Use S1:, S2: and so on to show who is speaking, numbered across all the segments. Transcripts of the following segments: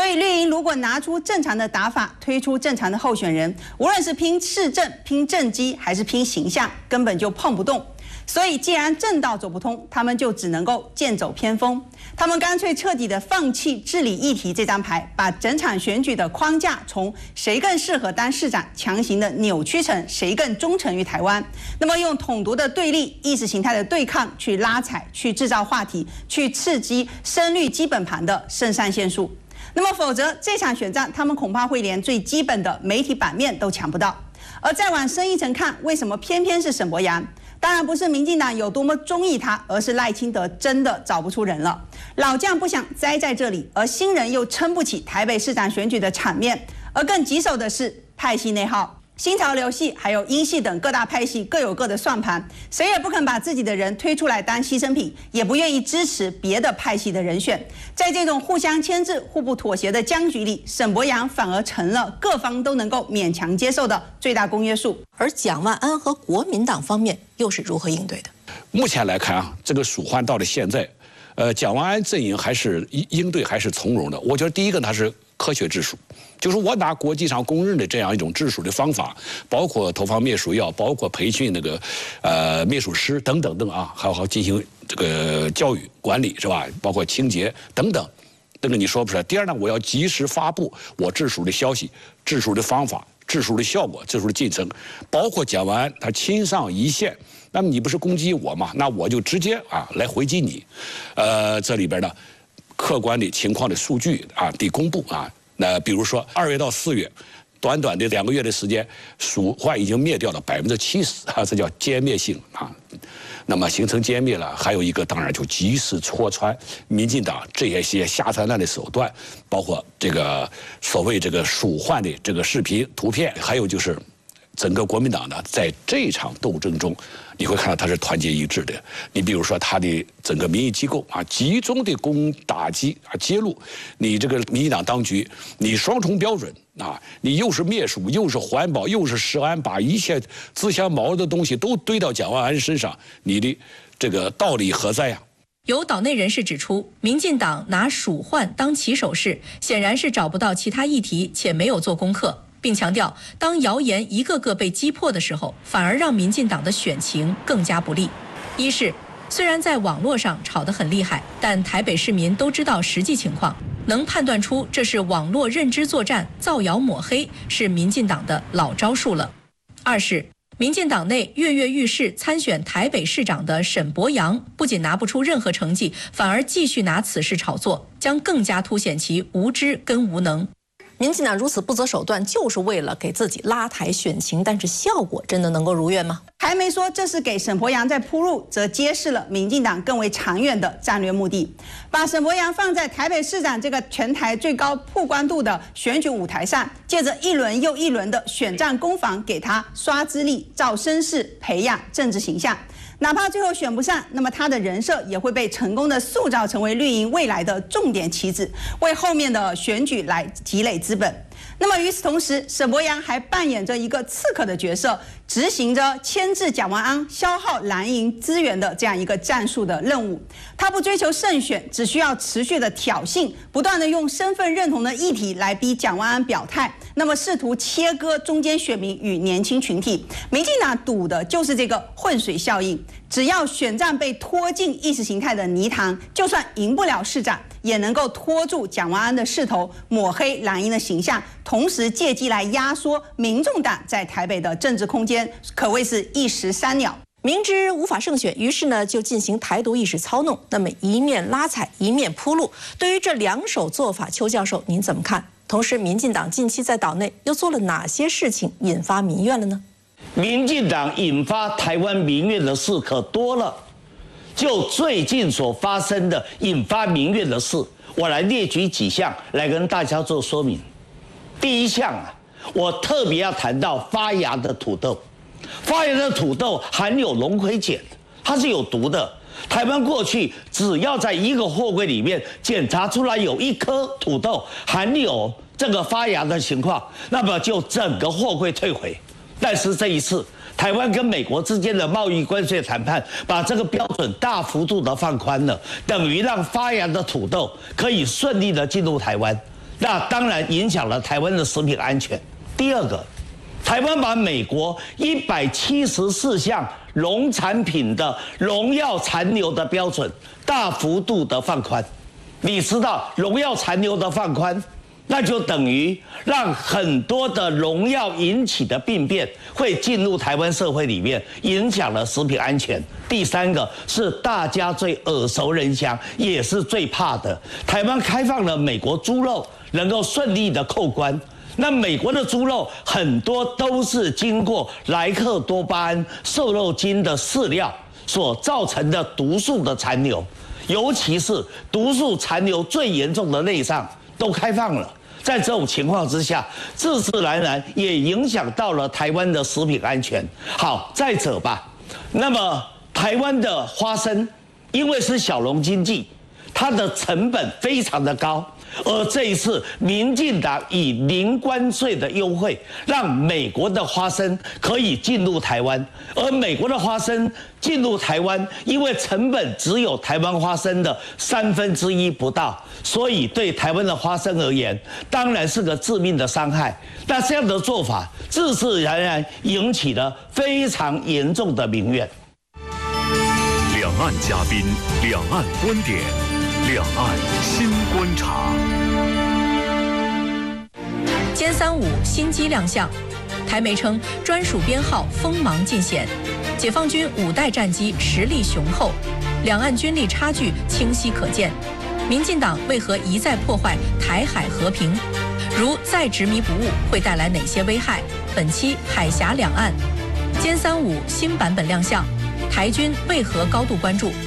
S1: 以绿营如果拿出正常的打法，推出正常的候选人，无论是拼市政、拼政绩还是拼形象，根本就碰不动。所以既然正道走不通，他们就只能够剑走偏锋。他们干脆彻底的放弃治理议题这张牌，把整场选举的框架从谁更适合当市长强行的扭曲成谁更忠诚于台湾。那么用统独的对立、意识形态的对抗去拉踩、去制造话题、去刺激深绿基本盘的肾上腺素。那么否则这场选战，他们恐怕会连最基本的媒体版面都抢不到。而再往深一层看，为什么偏偏是沈伯洋？当然不是民进党有多么中意他，而是赖清德真的找不出人了。老将不想栽在这里，而新人又撑不起台北市长选举的场面。而更棘手的是派系内耗。新潮流系还有英系等各大派系各有各的算盘，谁也不肯把自己的人推出来当牺牲品，也不愿意支持别的派系的人选。在这种互相牵制、互不妥协的僵局里，沈伯洋反而成了各方都能够勉强接受的最大公约数。
S2: 而蒋万安和国民党方面又是如何应对的？
S3: 目前来看啊，这个蜀换到了现在，蒋万安阵营还是应对还是从容的。我觉得第一个他是科学治蜀。就是我拿国际上公认的这样一种治蜀的方法，包括投放灭鼠药，包括培训那个灭鼠师等等等啊，还有进行这个教育管理是吧？包括清洁等等，这个你说不出来。第二呢，我要及时发布我治蜀的消息、治蜀的方法、治蜀的效果、治蜀的进程，包括蒋万安他亲上一线，那么你不是攻击我嘛？那我就直接来回击你，这里边呢客观的情况的数据得公布啊。那比如说2月到4月，短短的2个月的时间，蜀换已经灭掉了70%这叫歼灭性啊。那么形成歼灭了，还有一个当然就及时戳穿民进党这些下三滥的手段，包括这个所谓这个蜀换的这个视频图片，还有就是整个国民党呢，在这场斗争中，你会看到他是团结一致的。你比如说他的整个民意机构集中的打击揭露你这个民进党当局，你双重标准你又是灭鼠，又是环保，又是食安，把一切自相矛盾的东西都堆到蒋万安身上，你的这个道理何在呀？
S2: 有岛内人士指出，民进党拿蜀换当起手式，显然是找不到其他议题，且没有做功课。并强调，当谣言一个个被击破的时候，反而让民进党的选情更加不利。一是，虽然在网络上吵得很厉害，但台北市民都知道实际情况，能判断出这是网络认知作战、造谣抹黑，是民进党的老招数了。二是，民进党内跃跃欲试参选台北市长的沈伯洋，不仅拿不出任何成绩，反而继续拿此事炒作，将更加凸显其无知跟无能。民进党如此不择手段，就是为了给自己拉抬选情，但是效果真的能够如愿吗？
S1: 还没说这是给沈伯洋在铺路，则揭示了民进党更为长远的战略目的，把沈伯洋放在台北市长这个全台最高曝光度的选举舞台上，借着一轮又一轮的选战攻防，给他刷资历、造声势、培养政治形象。哪怕最后选不上，那么他的人设也会被成功的塑造成为绿营未来的重点棋子，为后面的选举来积累资本。那么与此同时，沈伯洋还扮演着一个刺客的角色，执行着牵制蒋万安、消耗蓝营资源的这样一个战术的任务。他不追求胜选，只需要持续的挑衅，不断的用身份认同的议题来逼蒋万安表态，那么试图切割中间选民与年轻群体。民进党赌的就是这个混水效应，只要选战被拖进意识形态的泥塘，就算赢不了市长，也能够拖住蒋万安的势头，抹黑蓝营的形象，同时借机来压缩民众党在台北的政治空间，可谓是一石三鸟。
S2: 明知无法胜选，于是呢就进行台独意识操弄，那么一面拉踩，一面铺路。对于这两手做法，邱教授您怎么看？同时，民进党近期在岛内又做了哪些事情引发民怨了呢？
S4: 民进党引发台湾民怨的事可多了，就最近所发生的引发民怨的事，我来列举几项来跟大家做说明。第一项我特别要谈到发芽的土豆。发芽的土豆含有龙葵碱，它是有毒的。台湾过去只要在一个货柜里面检查出来有一颗土豆含有这个发芽的情况，那么就整个货柜退回。但是这一次，台湾跟美国之间的贸易关税谈判，把这个标准大幅度的放宽了，等于让发芽的土豆可以顺利的进入台湾。 那当然影响了台湾的食品安全。第二个，台湾把美国174项农产品的农药残留的标准大幅度的放宽。你知道农药残留的放宽，那就等于让很多的农药引起的病变会进入台湾社会里面，影响了食品安全。第三个是大家最耳熟能详，也是最怕的，台湾开放了美国猪肉能够顺利的扣关。那美国的猪肉很多都是经过莱克多巴胺瘦肉精的饲料所造成的毒素的残留，尤其是毒素残留最严重的内脏都开放了。在这种情况之下，自自然然也影响到了台湾的食品安全。好，再者吧，那么台湾的花生因为是小农经济，它的成本非常的高。而这一次，民进党以零关税的优惠，让美国的花生可以进入台湾，而美国的花生进入台湾，因为成本只有台湾花生的1/3不到，所以对台湾的花生而言，当然是个致命的伤害。那这样的做法，自自然然引起了非常严重的民怨。
S5: 两岸嘉宾，两岸观点。两岸新观察。
S2: 歼35新机亮相，台媒称专属编号锋芒尽显，解放军5代战机实力雄厚，两岸军力差距清晰可见。民进党为何一再破坏台海和平？如再执迷不悟，会带来哪些危害？本期海峡两岸，歼35新版本亮相，台军为何高度关注？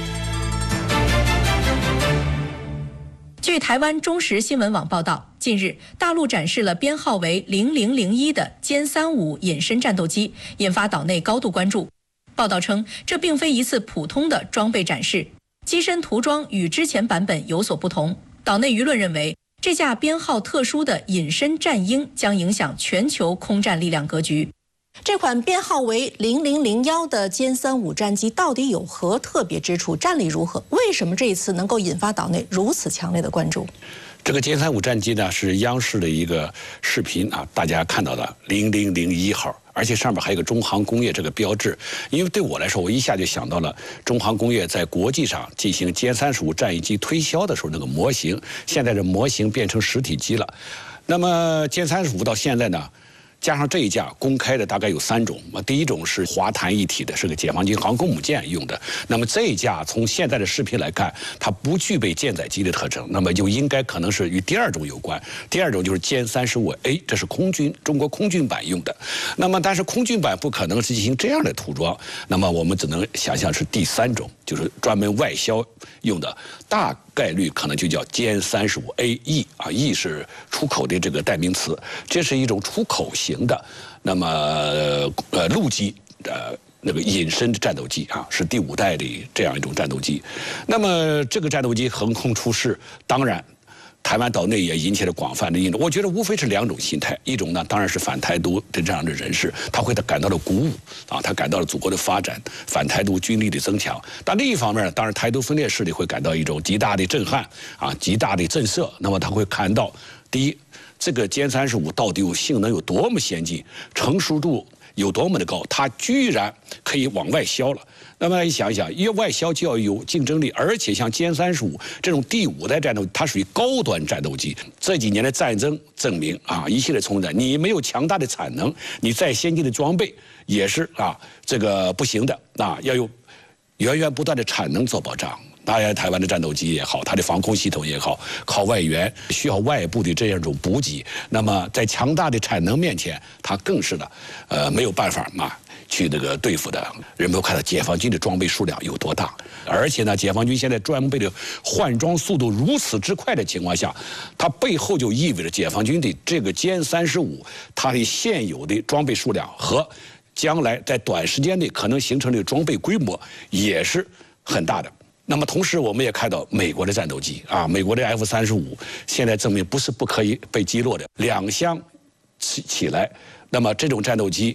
S2: 据台湾中时新闻网报道，近日大陆展示了编号为0001的歼35隐身战斗机，引发岛内高度关注。报道称，这并非一次普通的装备展示，机身涂装与之前版本有所不同。岛内舆论认为，这架编号特殊的隐身战鹰将影响全球空战力量格局。
S6: 这款编号为0001的歼35战机到底有何特别之处？战力如何？为什么这一次能够引发岛内如此强烈的关注？
S3: 这个歼35战机呢，是央视的一个视频啊，大家看到的0001号，而且上面还有个中航工业这个标志。因为对我来说，我一下就想到了中航工业在国际上进行歼35战役机推销的时候那个模型，现在这模型变成实体机了。那么歼35到现在呢，加上这一架公开的大概有3种，第一种是滑弹一体的，是个解放军航空母舰用的。那么这一架从现在的视频来看，它不具备舰载机的特征，那么就应该可能是与第2种有关。第2种就是歼35A，这是中国空军版用的。那么但是空军版不可能是进行这样的涂装，那么我们只能想象是第3种，就是专门外销用的，大概率可能就叫歼35AE 啊 ，E 是出口的这个代名词，这是一种出口型的，那么陆基那个隐身的战斗机啊，是第5代的这样一种战斗机。那么这个战斗机横空出世，当然台湾岛内也引起了广泛的应用。我觉得无非是2种心态，一种呢当然是反台独的这样的人士，他会感到了鼓舞啊，他感到了祖国的发展，反台独军力的增强。但另一方面呢，当然台独分裂势力会感到一种极大的震撼啊，极大的震慑。那么他会看到，第一，这个歼35到底性能有多么先进，成熟度有多么的高，它居然可以往外销了。那么一想一想，越外销就要有竞争力，而且像歼35这种第5代战斗，它属于高端战斗机。这几年的战争证明啊，一系列冲战，你没有强大的产能，你再先进的装备也是啊，这个不行的啊，要有源源不断的产能做保障。当然，台湾的战斗机也好，它的防空系统也好，靠外援，需要外部的这样一种补给。那么，在强大的产能面前，它更是的，没有办法嘛，去那个对付的。人们看到解放军的装备数量有多大，而且呢，解放军现在装备的换装速度如此之快的情况下，它背后就意味着解放军的这个歼35，它的现有的装备数量和将来在短时间内可能形成的装备规模也是很大的。那么同时，我们也看到美国的战斗机啊，美国的 F-35现在证明不可以被击落的，2相起来，那么这种战斗机，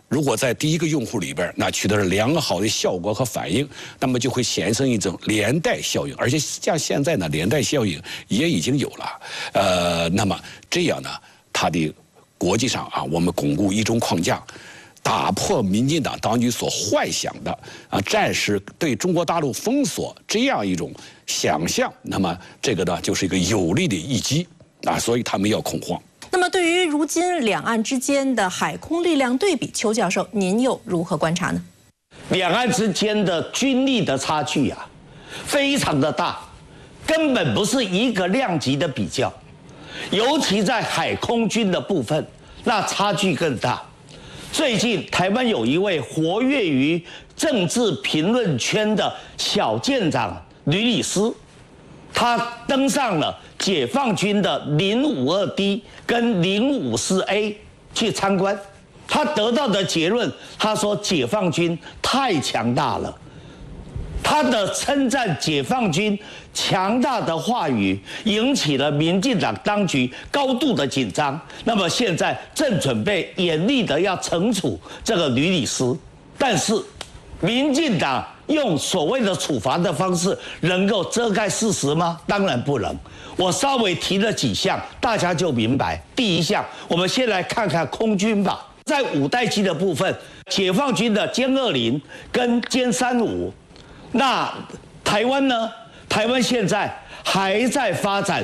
S3: 如果在第一个用户里边，那取得了良好的效果和反应，那么就会产生一种连带效应，而且像现在呢，连带效应也已经有了。那么这样呢，它的国际上啊，我们巩固一中框架，打破民进党当局所幻想的啊，暂时对中国大陆封锁这样一种想象，那么这个呢，就是一个有力的一击啊，所以他们要恐慌。
S6: 那么，对于如今两岸之间的海空力量对比，邱教授您又如何观察呢？
S4: 两岸之间的军力的差距啊，非常的大，根本不是一个量级的比较。尤其在海空军的部分，那差距更大。最近台湾有一位活跃于政治评论圈的小舰长吕礼思，他登上了解放军的052D 跟054A 去参观，他得到的结论，他说解放军太强大了。他的称赞解放军强大的话语，引起了民进党当局高度的紧张。那么现在正准备严厉的要惩处这个吕礼思，但是民进党用所谓的处罚的方式，能够遮盖事实吗？当然不能。我稍微提了几项，大家就明白。第一项，我们先来看看空军吧。在五代机的部分，解放军的歼20跟歼35。那台湾呢？台湾现在还在发展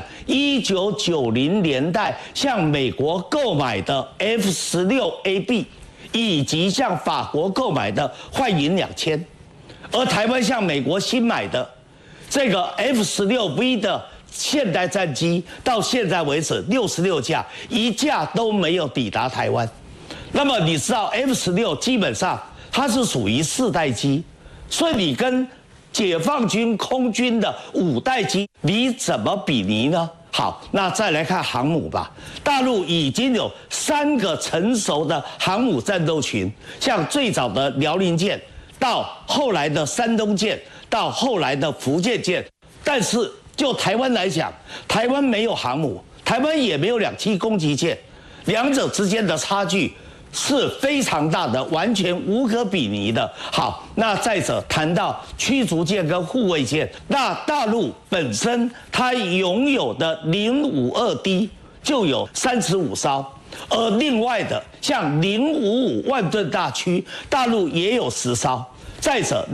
S4: 1990年代向美国购买的 F-16AB， 以及向法国购买的幻影2000，而台湾向美国新买的这个 F-16V 的现代战机，到现在为止66架，一架都没有抵达台湾。那么你知道 F-16基本上它是属于4代机。所以你跟解放军空军的5代机，你怎么比拟呢？好，那再来看航母吧。大陆已经有3个成熟的航母战斗群，像最早的辽宁舰，到后来的山东舰，到后来的福建舰。但是就台湾来讲，台湾没有航母，台湾也没有2栖攻击舰，两者之间的差距是非常大的，完全无可比拟的。好，那再者谈到驱逐舰跟护卫舰，那大陆本身它拥有的052D 就有35艘，而另外的像055万吨大驱，大陆也有10艘。再者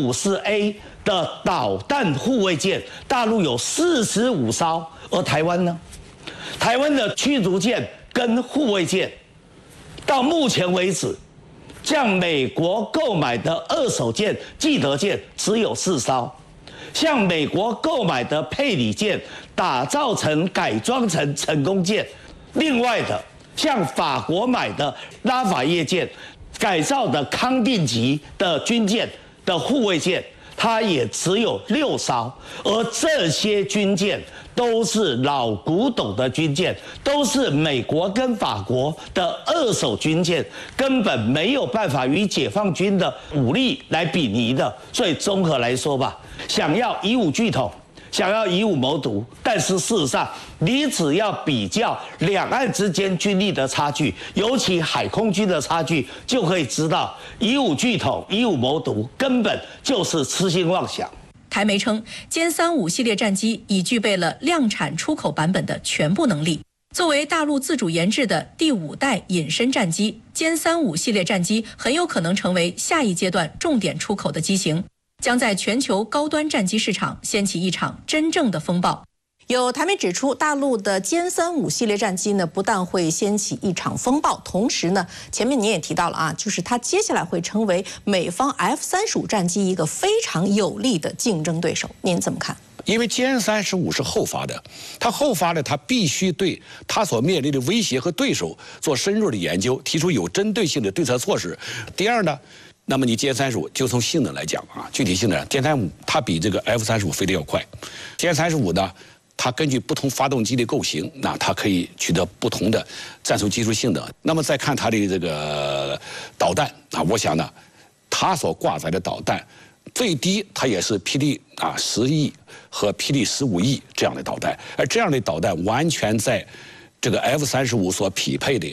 S4: 054A 的导弹护卫舰，大陆有45艘，而台湾呢？台湾的驱逐舰跟护卫舰，到目前为止，向美国购买的2手舰济德舰只有4艘，向美国购买的佩里舰打造成改装成成功舰，另外的向法国买的拉法叶舰改造的康定级的军舰的护卫舰，它也只有6艘，而这些军舰都是老古董的军舰，都是美国跟法国的2手军舰，根本没有办法与解放军的武力来比拟的。所以综合来说吧，想要以武拒统，想要以武谋独，但是事实上，你只要比较两岸之间军力的差距，尤其海空军的差距，就可以知道以武拒统、以武谋独根本就是痴心妄想。
S2: 台媒称，歼35系列战机已具备了量产出口版本的全部能力。作为大陆自主研制的第5代隐身战机，歼35系列战机很有可能成为下一阶段重点出口的机型，将在全球高端战机市场掀起一场真正的风暴。
S6: 有台媒指出，大陆的歼35系列战机呢，不但会掀起一场风暴，同时呢，前面您也提到了啊，就是它接下来会成为美方 F-35战机一个非常有力的竞争对手。您怎么看？
S3: 因为歼35是后发的，它后发的，它必须对它所面临的威胁和对手做深入的研究，提出有针对性的对策措施。第二呢，那么你歼35就从性能来讲啊，具体性能，歼35它比这个 F-35飞得要快，歼35呢，它根据不同发动机的构型，那它可以取得不同的战术技术性能。那么再看它的这个导弹啊，我想呢，它所挂载的导弹最低它也是霹雳10E和霹雳15E这样的导弹，而这样的导弹完全在这个 F-35所匹配的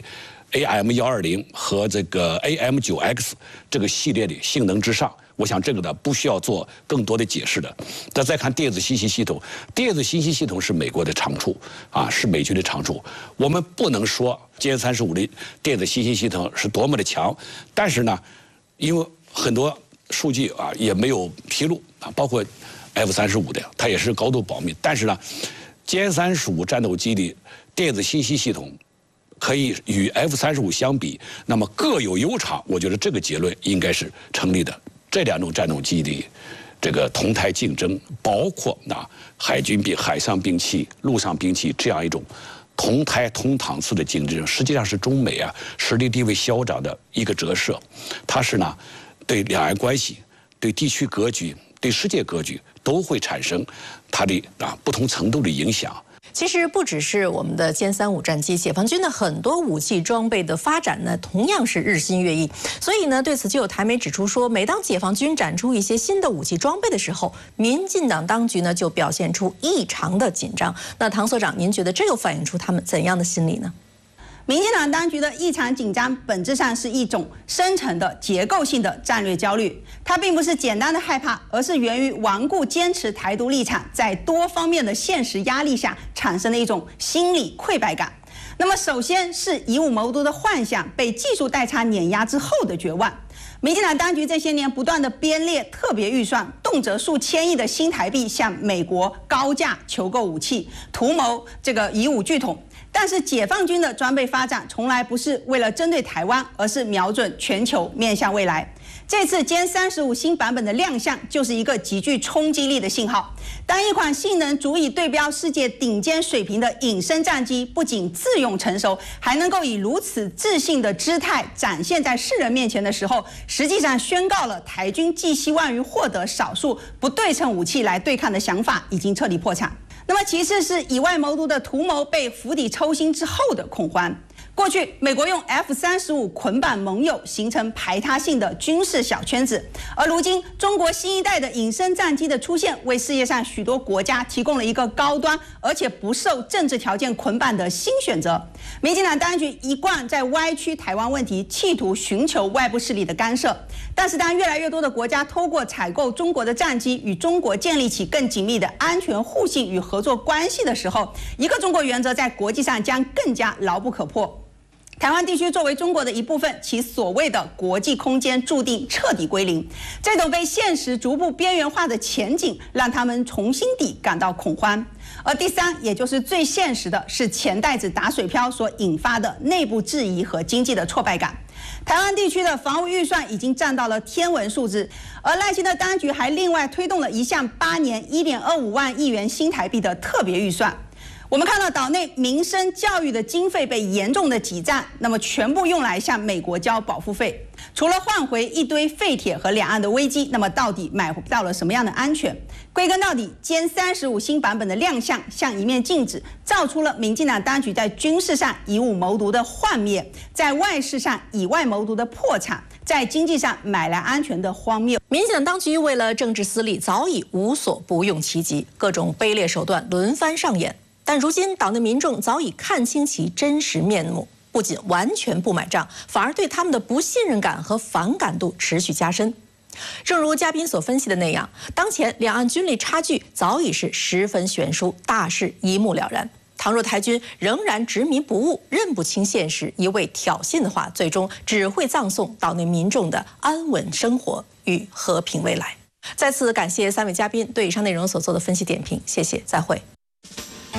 S3: AM120和这个 AM9X 这个系列的性能之上。我想这个呢不需要做更多的解释的。那再看电子信息系统，电子信息系统是美国的长处啊，是美军的长处。我们不能说歼35的电子信息系统是多么的强，但是呢，因为很多数据啊也没有披露啊，包括 F35的，它也是高度保密。但是呢，歼35战斗机的电子信息系统可以与 F35相比，那么各有优长。我觉得这个结论应该是成立的。这两种战斗机的这个同台竞争，包括海军兵、海上兵器、陆上兵器这样一种同台同档次的竞争，实际上是中美实力地位消长的一个折射。它是对两岸关系、对地区格局、对世界格局都会产生它的不同程度的影响。
S6: 其实不只是我们的歼35战机，解放军的很多武器装备的发展呢，同样是日新月异。所以呢，对此就有台媒指出说，每当解放军展出一些新的武器装备的时候，民进党当局呢就表现出异常的紧张。那唐所长，您觉得这又反映出他们怎样的心理呢？
S1: 民进党当局的异常紧张，本质上是一种深层的结构性的战略焦虑。它并不是简单的害怕，而是源于顽固坚持台独立场，在多方面的现实压力下产生的一种心理溃败感。那么，首先是以武谋独的幻想被技术代差碾压之后的绝望。民进党当局这些年不断的编列特别预算，动辄数千亿的新台币向美国高价求购武器，图谋这个以武拒统。但是解放军的装备发展从来不是为了针对台湾，而是瞄准全球，面向未来。这次歼35新版本的亮相，就是一个极具冲击力的信号。当一款性能足以对标世界顶尖水平的隐身战机，不仅自用成熟，还能够以如此自信的姿态展现在世人面前的时候，实际上宣告了台军寄希望于获得少数不对称武器来对抗的想法已经彻底破产。那么其次是以外谋独的图谋被釜底抽薪之后的恐慌。过去，美国用 F35捆绑盟友，形成排他性的军事小圈子；而如今，中国新一代的隐身战机的出现，为世界上许多国家提供了一个高端而且不受政治条件捆绑的新选择。民进党当局一贯在歪曲台湾问题，企图寻求外部势力的干涉。但是，当越来越多的国家透过采购中国的战机，与中国建立起更紧密的安全互信与合作关系的时候，一个中国原则在国际上将更加牢不可破。台湾地区作为中国的一部分，其所谓的国际空间注定彻底归零。这种被现实逐步边缘化的前景，让他们从心底感到恐慌。而第三，也就是最现实的，是钱袋子打水漂所引发的内部质疑和经济的挫败感。台湾地区的防务预算已经占到了天文数字，而赖清德当局还另外推动了一项8年1.25万亿元新台币的特别预算。我们看到岛内民生教育的经费被严重的挤占，那么全部用来向美国交保护费，除了换回一堆废铁和两岸的危机，那么到底买到了什么样的安全？归根到底，歼35新版本的亮相像一面镜子，照出了民进党当局在军事上以武谋独的幻灭，在外事上以外谋独的破产，在经济上买来安全的荒谬。
S6: 民进党当局为了政治私利，早已无所不用其极，各种卑劣手段轮番上演。但如今，岛内民众早已看清其真实面目，不仅完全不买账，反而对他们的不信任感和反感度持续加深。正如嘉宾所分析的那样，当前两岸军力差距早已是十分悬殊，大势一目了然。倘若台军仍然执迷不悟，认不清现实，一味挑衅的话，最终只会葬送岛内民众的安稳生活与和平未来。再次感谢3位嘉宾对以上内容所做的分析点评，谢谢，再会。